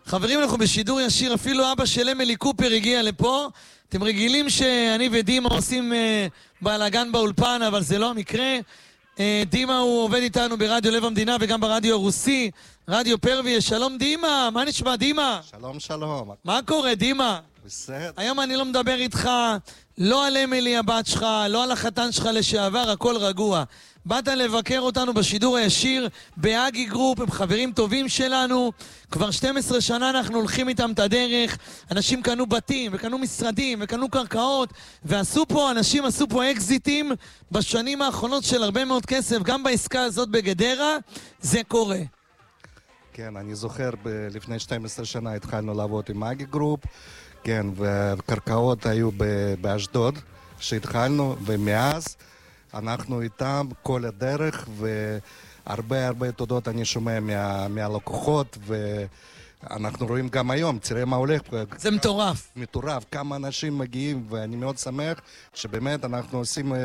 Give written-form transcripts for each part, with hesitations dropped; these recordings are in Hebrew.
חברים, אנחנו בשידור ישיר, אפילו אבא של אמילי קופר הגיע לפה. אתם רגילים שאני ודימה עושים בלגן באולפן, אבל זה לא המקרה. דימה הוא עובד איתנו ברדיו לב המדינה וגם ברדיו הרוסי, רדיו פרווי. שלום דימה, מה נשמע דימה? שלום שלום. מה קורה דימה? בסדר. היום אני לא מדבר איתך לא על אמילי הבת שלך, לא על החתן שלך לשעבר, הכל רגוע. באת לבקר אותנו בשידור הישיר באגי גרופ, הם חברים טובים שלנו, כבר 12 שנה אנחנו הולכים איתם את הדרך. אנשים קנו בתים וקנו משרדים וקנו קרקעות, אנשים עשו פה אקזיטים בשנים האחרונות של הרבה מאוד כסף. גם בעסקה הזאת בגדרה זה קורה. כן, אני זוכר לפני 12 שנה התחלנו לעבוד עם אגי גרופ, כן, וקרקעות היו באשדוד שהתחלנו, ומאז אנחנו איתם כל הדרך, והרבה תודות אני שומע מהלקוחות, ואנחנו רואים גם היום, תראה מה הולך. זה מטורף. מטורף, כמה אנשים מגיעים, ואני מאוד שמח שבאמת אנחנו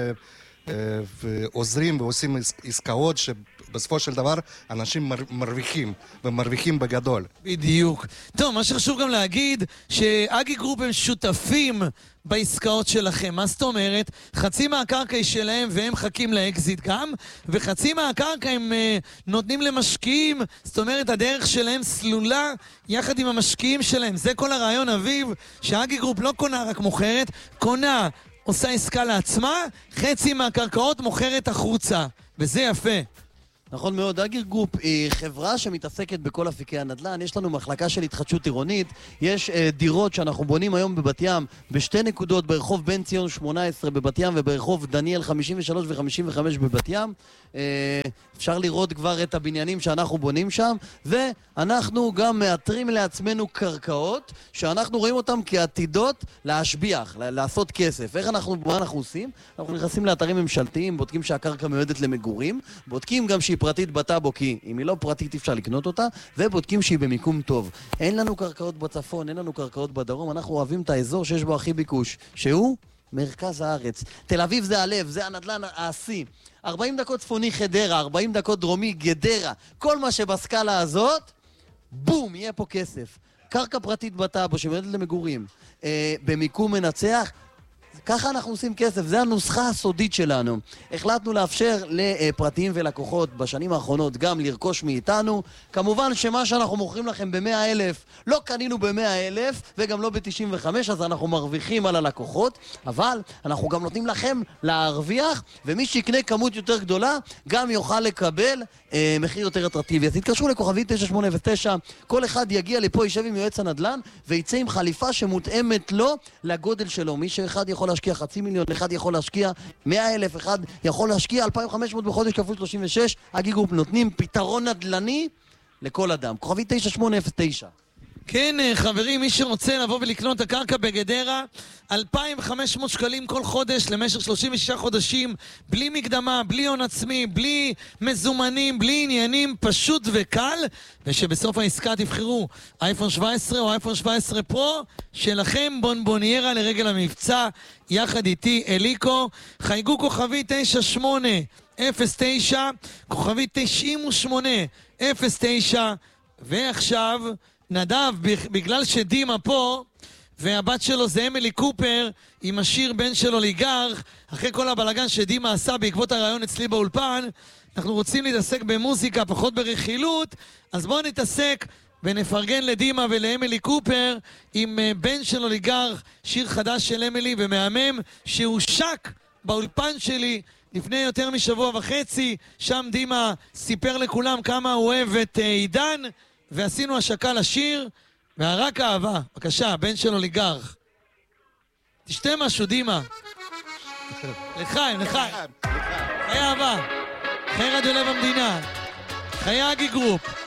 עוזרים ועושים עסקאות שבסופו של דבר אנשים מרוויחים, ומרוויחים בגדול. בדיוק. טוב, מה שחשוב גם להגיד, שאגי גרופ הם שותפים בעסקאות שלכם. מה זאת אומרת? חצי מהקרקע היא שלהם והם חכים לאקזיט גם, וחצי מהקרקע הם נותנים למשקיעים. זאת אומרת, הדרך שלהם סלולה יחד עם המשקיעים שלהם. זה כל הרעיון, אביב, שאגי גרופ לא קונה רק מוכרת, קונה, עושה עסקה לעצמה, חצי מהקרקעות מוכרת החוצה, וזה יפה. נכון מאוד, אגי גרופ היא חברה שמתעסקת בכל אפיקי הנדל"ן. יש לנו מחלקה של התחדשות עירונית, יש דירות שאנחנו בונים היום בבת ים בשתי נקודות, ברחוב בן ציון 18 בבת ים וברחוב דניאל 53 ו-55 בבת ים. אפשר לראות כבר את הבניינים שאנחנו בונים שם, ואנחנו גם מאתרים לעצמנו קרקעות שאנחנו רואים אותם כעתידות להשביח, לעשות כסף. מה אנחנו עושים? אנחנו נכנסים לאתרים ממשלתיים, בודקים שהקרקע מיועדת למגורים, בודקים גם שהיא פרטית בטאבו, כי אם היא לא פרטית אפשר לקנות אותה, ובודקים שהיא במיקום טוב. אין לנו קרקעות בצפון, אין לנו קרקעות בדרום, אנחנו אוהבים את האזור שיש בו הכי ביקוש, שהוא מרכז הארץ. תל אביב זה הלב, זה הנדל"ן העשי. 40 דקות צפוני חדרה, 40 דקות דרומי גדרה, כל מה שבסקאלה הזאת, בום, יהיה פה כסף. קרקע פרטית בטאבו שמיועדת למגורים, במיקום מנצח, ככה אנחנו עושים כסף, זה הנוסחה הסודית שלנו. החלטנו לאפשר לפרטיים ולקוחות בשנים האחרונות גם לרכוש מאיתנו. כמובן שמה שאנחנו מוכרים לכם ב100,000 לא קנינו ב100,000 וגם לא ב95, אז אנחנו מרוויחים על הלקוחות, אבל אנחנו גם נותנים לכם להרוויח, ומי שיקנה כמות יותר גדולה גם יוכל לקבל מחיר יותר אטרקטיבי. אז תתקשרו לכוכבי 9809, כל אחד יגיע לפה, יישב עם יועץ הנדל"ן ויצא עם חליפה שמותאמת לו לגודל שלו. מי שאחד יכול להשקיע 500,000, אחד יכול להשקיע 100,000, אחד יכול להשקיע 2,500 בחודש כפול 36. אגי גרופ נותנים פתרון נדל"ני לכל אדם. כוכבי 9809. כן, חברים, מי שרוצה לבוא ולקנות את הקרקע בגדרה, 2,500 שקלים כל חודש למשך 36 חודשים, בלי מקדמה, בלי הון עצמי, בלי מזומנים, בלי עניינים, פשוט וקל, ושבסוף העסקה תבחרו אייפון 17 או אייפון 17 פרו, שלכם בונבוניירה לרגל המבצע, יחד איתי אליקו. חייגו כוכבי 9809, כוכבי 9809, ועכשיו נדב, בגלל שדימה פה והבת שלו זה אמילי קופר עם השיר בן שלו ליגרך, אחרי כל הבלגן שדימה עשה בעקבות הרעיון אצלי באולפן, אנחנו רוצים להתעסק במוזיקה, פחות ברכילות, אז בואו נתעסק ונפרגן לדימה ולאמילי קופר עם בן שלו ליגרך, שיר חדש של אמילי ומהמם שהושק באולפן שלי לפני יותר משבוע וחצי. שם דימה סיפר לכולם כמה הוא אוהב את עידן, ועשינו השקה לשיר, והרק אהבה. בבקשה, בן שלו ליגרך. תשתה משהו, דימה. לחיים, לחיים. חיי אהבה. חיי רדיו לב המדינה. חיי אגי גרופ.